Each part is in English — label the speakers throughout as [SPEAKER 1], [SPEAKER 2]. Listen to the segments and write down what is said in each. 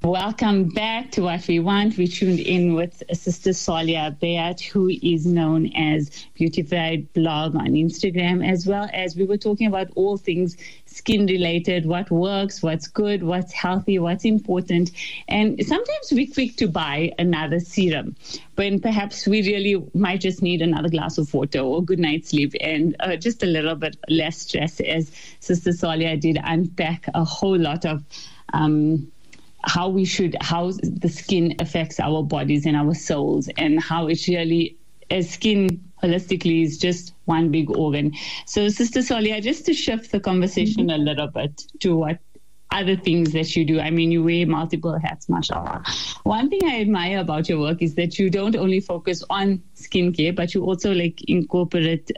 [SPEAKER 1] Welcome back to What We Want. We tuned in with Sister Solia Bayat, who is known as Beautified Blog on Instagram, as well as we were talking about all things skin related, what works, what's good, what's healthy, what's important. And sometimes we're quick to buy another serum when perhaps we really might just need another glass of water or good night's sleep and just a little bit less stress, as Sister Solia did unpack a whole lot of how the skin affects our bodies and our souls, and how it really, as skin holistically, is just one big organ. So, Sister Solia, just to shift the conversation a little bit to what other things that you do. I mean, you wear multiple hats, mashallah. One thing I admire about your work is that you don't only focus on skincare, but you also incorporate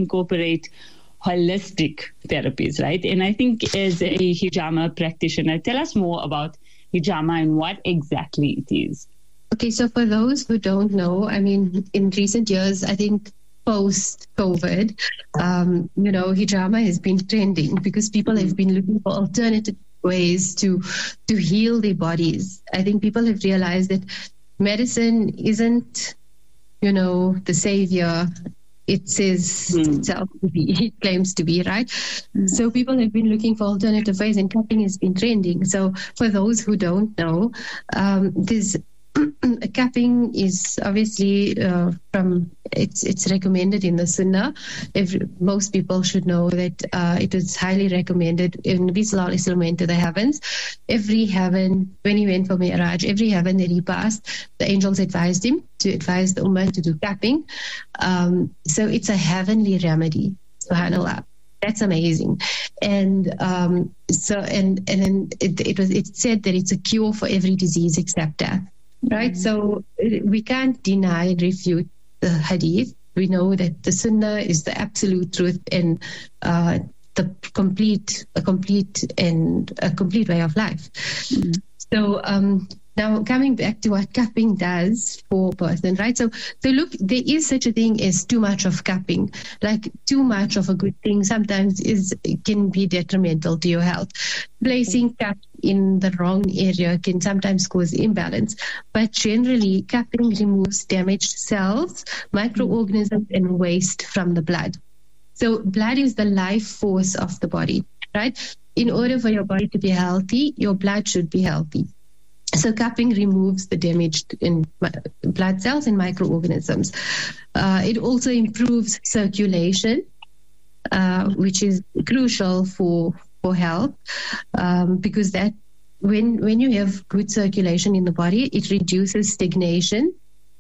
[SPEAKER 1] holistic therapies, right? And I think as a hijama practitioner, tell us more about hijama and what exactly it is.
[SPEAKER 2] Okay, so for those who don't know, I mean, in recent years, I think post-COVID, hijama has been trending because people have been looking for alternative ways to heal their bodies. I think people have realized that medicine isn't, the savior it says itself to be, it claims to be, right? So people have been looking for alternative ways, and cupping has been trending. So for those who don't know, cupping is obviously it's recommended in the Sunnah. Most people should know that it is highly recommended. In Nabi Sallallahu Alaihi Wasallam went to the heavens. Every heaven, when he went for Mi'raj, every heaven that he passed, the angels advised him to advise the Ummah to do cupping. So it's a heavenly remedy, subhanAllah. That's amazing. And then it said that it's a cure for every disease except death. Right, so we can't deny and refute the hadith. We know that the Sunnah is the absolute truth and a complete way of life. So now coming back to what cupping does for a person, right? So look, there is such a thing as too much of cupping. Like too much of a good thing sometimes can be detrimental to your health. Placing cup in the wrong area can sometimes cause imbalance, but generally cupping removes damaged cells, microorganisms, and waste from the blood. So blood is the life force of the body, right? In order for your body to be healthy, your blood should be healthy. So cupping removes the damaged in blood cells and microorganisms. It also improves circulation, which is crucial for health, because that when you have good circulation in the body, it reduces stagnation,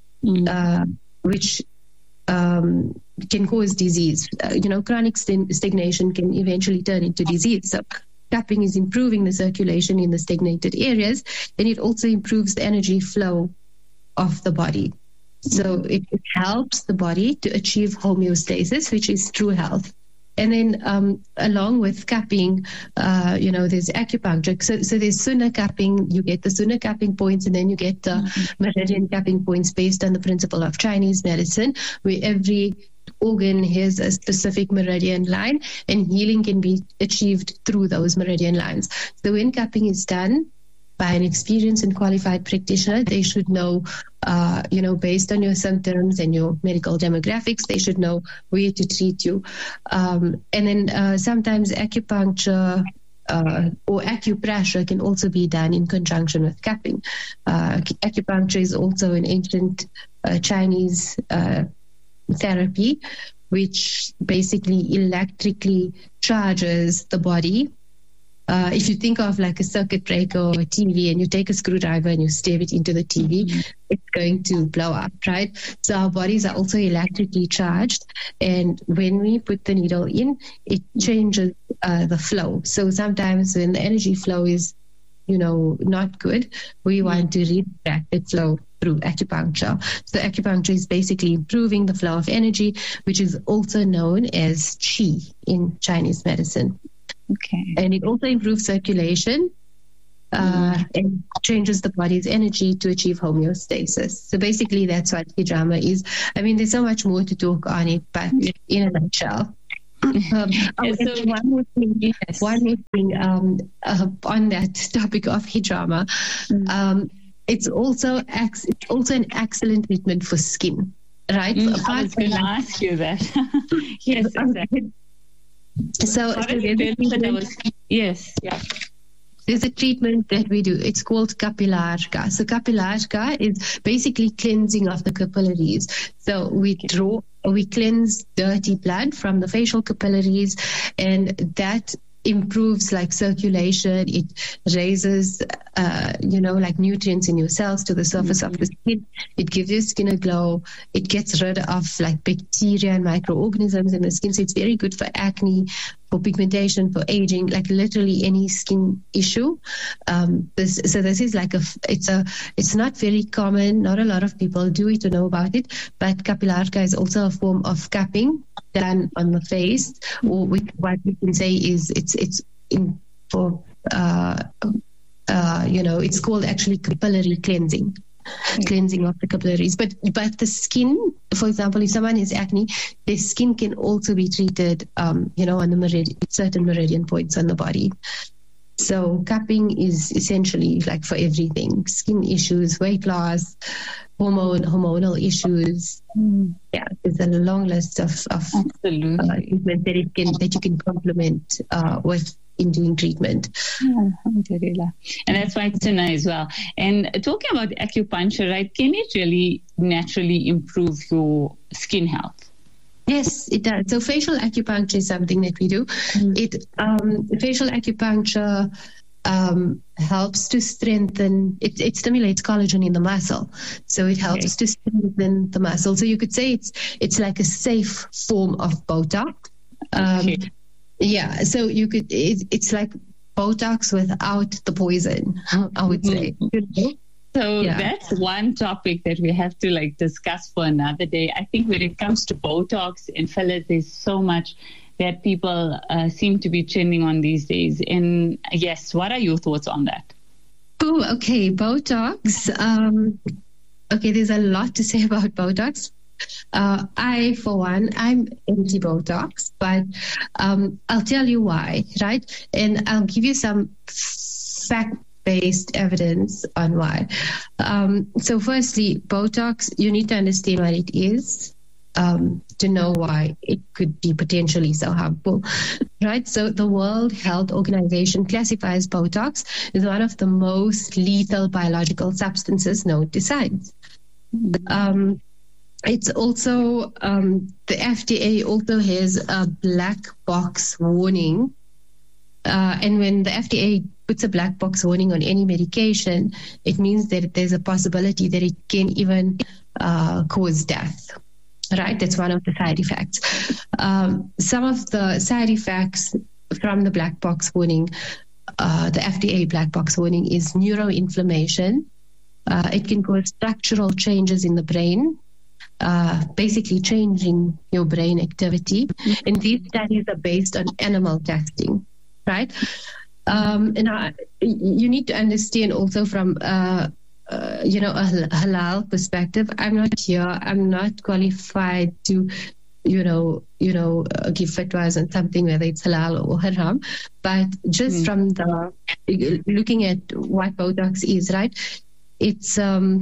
[SPEAKER 2] which can cause disease. Chronic stagnation can eventually turn into disease. So cupping is improving the circulation in the stagnated areas, and it also improves the energy flow of the body. So it helps the body to achieve homeostasis, which is true health. And then along with cupping, there's acupuncture. So there's Sunnah cupping. You get the Sunnah cupping points, and then you get the meridian cupping points based on the principle of Chinese medicine, where every organ has a specific meridian line, and healing can be achieved through those meridian lines. So when cupping is done by an experienced and qualified practitioner, they should know, based on your symptoms and your medical demographics, they should know where to treat you. And then sometimes acupuncture or acupressure can also be done in conjunction with cupping. Acupuncture is also an ancient Chinese therapy, which basically electrically charges the body. If you think of like a circuit breaker or a TV, and you take a screwdriver and you stab it into the TV, it's going to blow up, right? So our bodies are also electrically charged, and when we put the needle in, it changes the flow. So sometimes when the energy flow is, not good, we want to redirect the flow through acupuncture. So acupuncture is basically improving the flow of energy, which is also known as qi in Chinese medicine.
[SPEAKER 1] Okay.
[SPEAKER 2] And it also improves circulation and changes the body's energy to achieve homeostasis. So basically that's what hijama is. I mean, there's so much more to talk on it, but in a nutshell. One more thing on that topic of hijama. It's also an excellent treatment for skin, right?
[SPEAKER 1] I was going to ask you that. Yes, exactly. Yes, yeah.
[SPEAKER 2] There's a treatment that we do. It's called Kapilashka. So Kapilashka is basically cleansing of the capillaries. So we cleanse dirty blood from the facial capillaries, and that improves like circulation. It raises, like nutrients in your cells to the surface of the skin. It gives your skin a glow. It gets rid of like bacteria and microorganisms in the skin. So it's very good for acne, for pigmentation, for aging, like literally any skin issue. This is like it's not very common. Not a lot of people do it or know about it, but Kapilashka is also a form of cupping done on the face, or with what we can say is it's called actually capillary cleansing. Cleansing of the capillaries, but the skin, for example, if someone has acne, their skin can also be treated, on the certain meridian points on the body. So cupping is essentially like for everything: skin issues, weight loss, hormonal issues. Yeah, there's a long list of treatment that you can complement with in doing treatment.
[SPEAKER 1] Alhamdulillah. And that's why it's sunnah as well. And talking about acupuncture, right, can it really naturally improve your skin health?
[SPEAKER 2] Yes, it does. So facial acupuncture is something that we do. Facial acupuncture helps to strengthen, it stimulates collagen in the muscle. So it helps to strengthen the muscle. So you could say it's like a safe form of Botox. Yeah, so it's like Botox without the poison, I would say.
[SPEAKER 1] So that's one topic that we have to discuss for another day. I think when it comes to Botox and fillers, there's so much that people seem to be trending on these days. And yes, what are your thoughts on that?
[SPEAKER 2] Oh, okay, Botox. There's a lot to say about Botox. I, for one, I'm anti-Botox, but I'll tell you why, right? And I'll give you some fact-based evidence on why. So firstly, Botox, you need to understand what it is to know why it could be potentially so harmful, right? So the World Health Organization classifies Botox as one of the most lethal biological substances known to science. It's also, the FDA also has a black box warning. And when the FDA puts a black box warning on any medication, it means that there's a possibility that it can even cause death. Right? That's one of the side effects. Some of the side effects from the black box warning, the FDA black box warning, is neuroinflammation. It can cause structural changes in the brain. Basically changing your brain activity. And these studies are based on animal testing, right? You need to understand also from, a halal perspective. I'm not qualified to, give fatwas on something, whether it's halal or haram. But just from looking at what Botox is, right? It's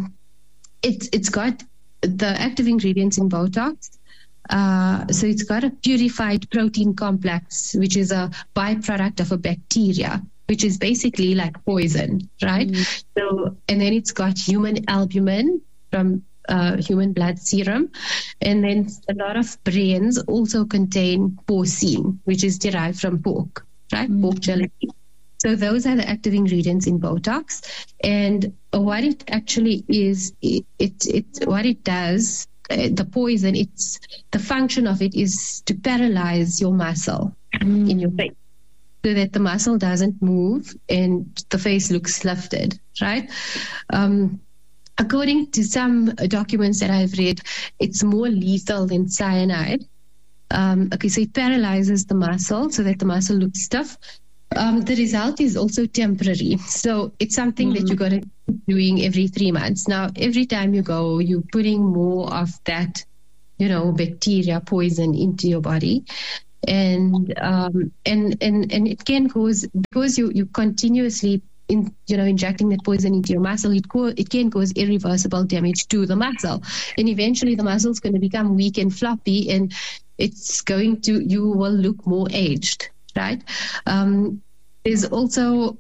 [SPEAKER 2] got the active ingredients in Botox. So it's got a purified protein complex, which is a byproduct of a bacteria, which is basically like poison, right? So, and then it's got human albumin from human blood serum. And then a lot of brands also contain porcine, which is derived from pork, right? Pork gelatin. So those are the active ingredients in Botox. And what it actually is, what it does, the poison, the function of it is to paralyze your muscle in your face so that the muscle doesn't move and the face looks lifted, right? According to some documents that I've read, it's more lethal than cyanide. So it paralyzes the muscle so that the muscle looks stiff. The result is also temporary. So it's something that you got to keep doing every 3 months. Now, every time you go, you're putting more of that, bacteria poison into your body. and it can cause, because you continuously injecting that poison into your muscle, it can cause irreversible damage to the muscle, and eventually the muscle is going to become weak and floppy, and you will look more aged, right? There's also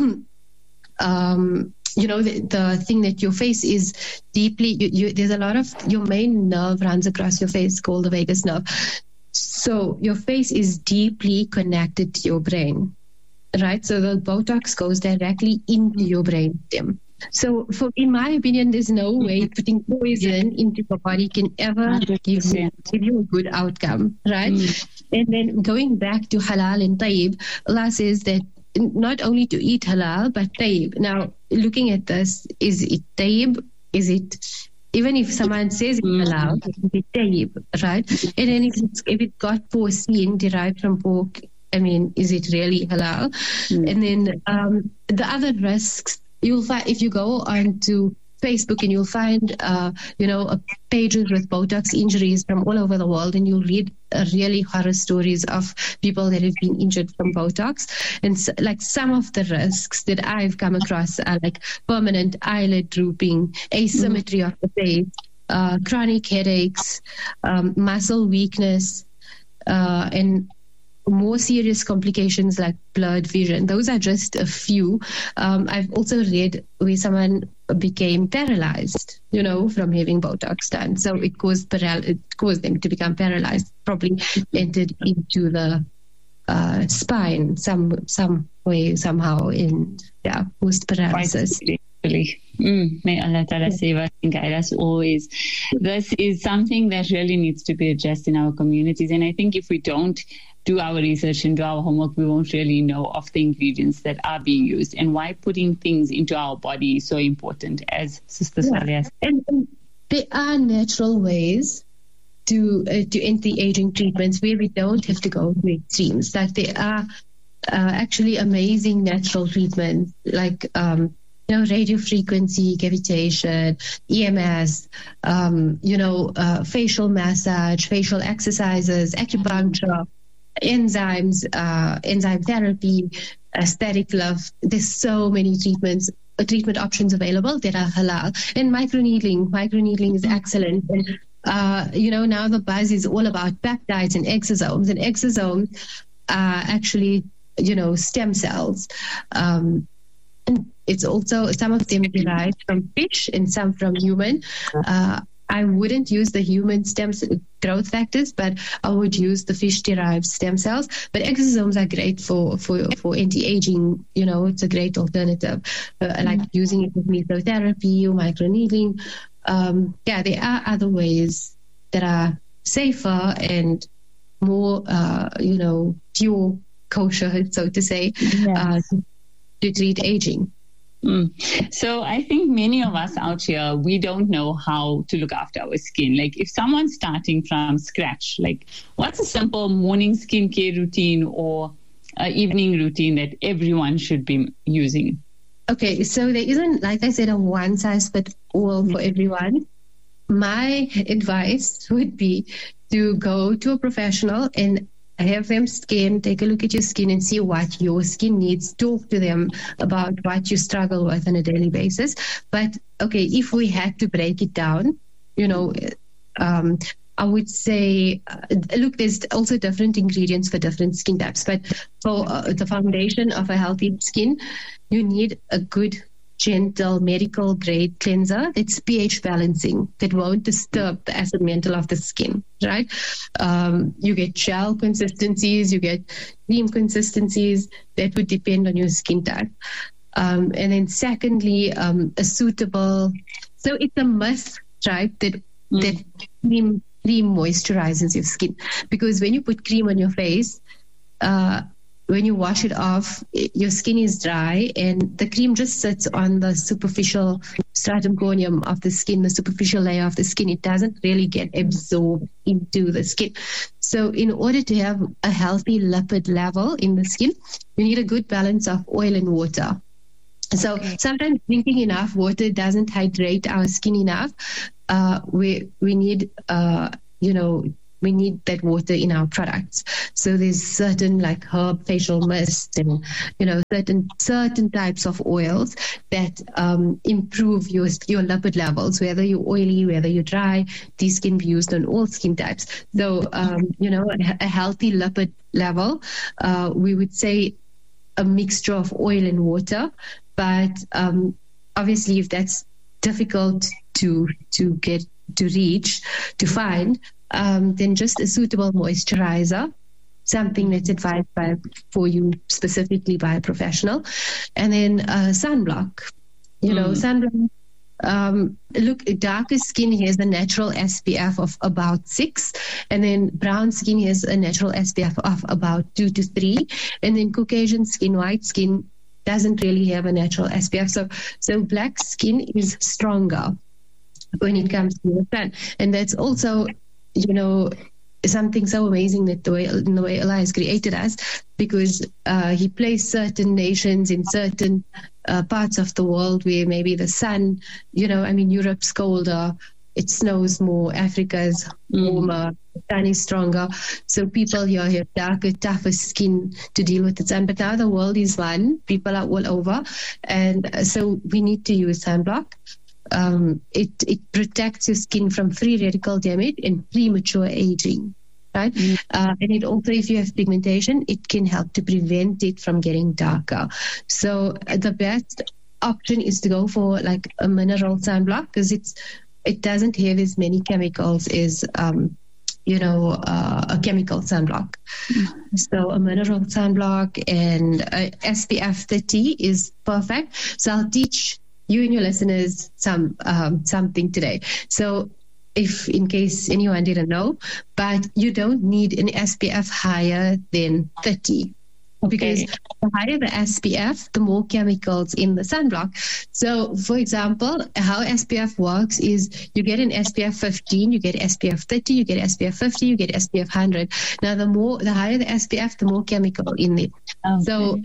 [SPEAKER 2] the thing that your face is deeply, there's a lot of, your main nerve runs across your face called the vagus nerve. So your face is deeply connected to your brain, right? So the Botox goes directly into your brain stem. So in my opinion, there's no way putting poison into your body can ever give you a good outcome, right? And then going back to halal and tayyib, Allah says that not only to eat halal, but tayyib. Now, looking at this, is it tayyib? Is it, even if someone says it's halal, it will be tayyib, right? And then if it got porcine derived from pork, I mean, is it really halal? And then the other risks, you'll find if you go onto Facebook and you'll find, pages with Botox injuries from all over the world, and you'll read really horror stories of people that have been injured from Botox. And so, like, some of the risks that I've come across are like permanent eyelid drooping, asymmetry of the face, chronic headaches, muscle weakness, and more serious complications like blurred vision. Those are just a few. I've also read where someone became paralyzed, from having Botox done. So it caused them to become paralyzed, probably entered into the spine some way, somehow, caused paralysis.
[SPEAKER 1] May Allah Ta'ala save us and guide us always. This is something that really needs to be addressed in our communities. And I think if we don't do our research and do our homework, we won't really know of the ingredients that are being used and why putting things into our body is so important, as Sister Salia said.
[SPEAKER 2] And there are natural ways to anti-aging treatments where we don't have to go to extremes. Like, there are actually amazing natural treatments, like radio frequency cavitation, EMS, facial massage, facial exercises, acupuncture, enzymes, enzyme therapy, aesthetic love. There's so many treatment options available that are halal. And microneedling is excellent. And now the buzz is all about peptides and exosomes, and exosomes are actually stem cells. And it's also, some of them derived from fish and some from human. I wouldn't use the human stem growth factors, but I would use the fish-derived stem cells. But exosomes are great for anti-aging. It's a great alternative. Like using it with mesotherapy or microneedling. There are other ways that are safer and more, pure, kosher, so to say, to treat aging.
[SPEAKER 1] So I think many of us out here, we don't know how to look after our skin. Like, if someone's starting from scratch, like, what's a simple morning skincare routine or evening routine that everyone should be using?
[SPEAKER 2] Okay, so there isn't, like I said, a one size fits all for everyone. My advice would be to go to a professional and have them take a look at your skin and see what your skin needs. Talk to them about what you struggle with on a daily basis. But okay, if we had to break it down, I would say, look, there's also different ingredients for different skin types. But for the foundation of a healthy skin, you need a good, gentle, medical grade cleanser that's pH balancing, that won't disturb the acid mantle of the skin, right? You get gel consistencies, you get cream consistencies. That would depend on your skin type. And then secondly, a suitable, so it's a must, right, that cream moisturizes your skin. Because when you put cream on your face, when you wash it off, your skin is dry, and the cream just sits on the superficial stratum corneum of the skin, the superficial layer of the skin. It doesn't really get absorbed into the skin. So in order to have a healthy lipid level in the skin, you need a good balance of oil and water. So sometimes drinking enough water doesn't hydrate our skin enough. We need, we need that water in our products. So there's certain like herb facial mist and, certain types of oils that improve your lipid levels, whether you're oily, whether you're dry. These can be used on all skin types. So, a healthy lipid level, we would say a mixture of oil and water. But obviously, if that's difficult to find, then just a suitable moisturizer, something that's advised for you specifically by a professional, and then sunblock. Sunblock. Look, darker skin has a natural SPF of about 6, and then brown skin has a natural SPF of about 2 to 3, and then Caucasian skin, white skin, doesn't really have a natural SPF. So black skin is stronger when it comes to the sun. And that's also, something so amazing that the way Allah has created us, because He placed certain nations in certain parts of the world where maybe the sun, Europe's colder, it snows more, Africa's warmer, the sun is stronger. So people here have darker, tougher skin to deal with the sun. But now the world is one, people are all over. And so we need to use sunblock. It protects your skin from free radical damage and premature aging, right? And it also, if you have pigmentation, it can help to prevent it from getting darker. So the best option is to go for like a mineral sunblock, because it doesn't have as many chemicals as a chemical sunblock. So a mineral sunblock and SPF 30 is perfect. So I'll teach you and your listeners something today. So if in case anyone didn't know, but you don't need an SPF higher than 30. Because the higher the SPF, the more chemicals in the sunblock. So, for example, how SPF works is you get an SPF 15, you get SPF 30, you get SPF 50, you get SPF 100. Now, the higher the SPF, the more chemical in it. Okay. So,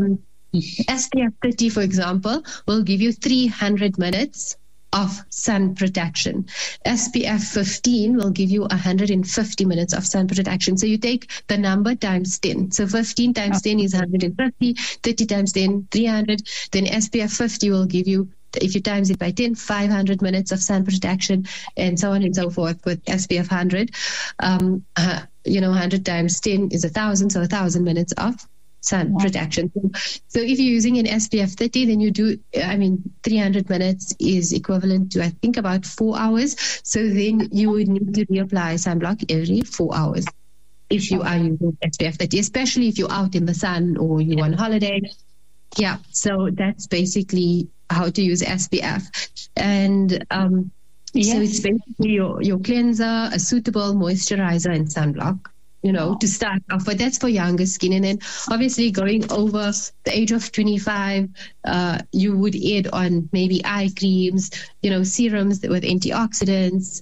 [SPEAKER 2] SPF 30, for example, will give you 300 minutes of sun protection. SPF 15 will give you 150 minutes of sun protection. So you take the number times 10. So 15 times 10 is 150, 30 times 10, 300. Then SPF 50 will give you, if you times it by 10, 500 minutes of sun protection, and so on and so forth with SPF 100. 100 times 10 is 1,000, so 1,000 minutes of sun protection. So if you're using an SPF 30, then you do, 300 minutes is equivalent to, I think, about 4 hours. So then you would need to reapply sunblock every 4 hours if you are using SPF 30, especially if you're out in the sun or you're on holiday. Yeah, so that's basically how to use SPF. And so it's basically your cleanser, a suitable moisturizer, and sunblock. To start off, but that's for younger skin. And then obviously going over the age of 25, you would add on maybe eye creams, serums with antioxidants.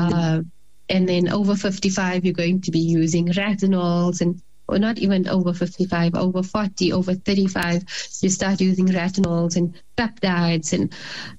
[SPEAKER 2] And then over 55, you're going to be using retinols, or not even over 55, over 40, over 35, you start using retinols and peptides and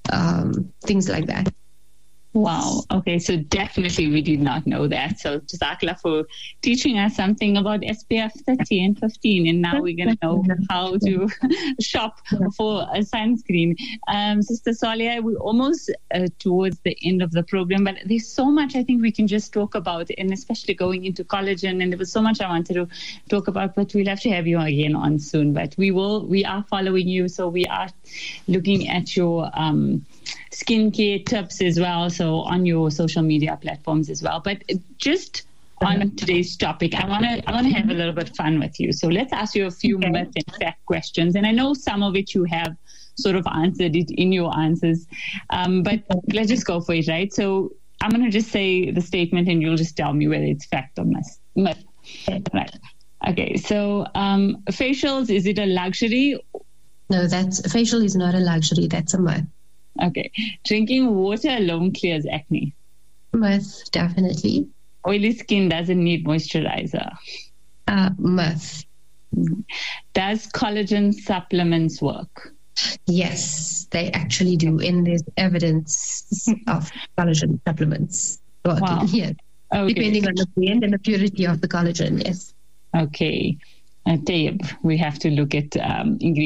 [SPEAKER 2] things like that.
[SPEAKER 1] Wow. Okay. So definitely we did not know that. So Jazakallah for teaching us something about SPF 30 and 15. And now we're going to know how to shop for a sunscreen. Sister Salia, we're almost towards the end of the program, but there's so much I think we can just talk about, and especially going into collagen. And there was so much I wanted to talk about, but we'll have to have you again on soon. But we are following you. So we are looking at your skincare tips as well, so on your social media platforms as well. But just on today's topic, I want to have a little bit of fun with you. So let's ask you a few myth and fact questions, and I know some of it you have sort of answered it in your answers, but let's just go for it, right? So I'm going to just say the statement, and you'll just tell me whether it's fact or myth. Right? Okay. So facials, is it a luxury?
[SPEAKER 2] No, facial is not a luxury. That's a myth.
[SPEAKER 1] Okay. Drinking water alone clears acne?
[SPEAKER 2] Myth, definitely.
[SPEAKER 1] Oily skin doesn't need moisturizer?
[SPEAKER 2] Myth.
[SPEAKER 1] Does collagen supplements work?
[SPEAKER 2] Yes, they actually do. And there's evidence of collagen supplements working.
[SPEAKER 1] Wow.
[SPEAKER 2] Yes. depending on the blend and the purity of the collagen. Yes.
[SPEAKER 1] Okay. Tayyib, we have to look at ingredients.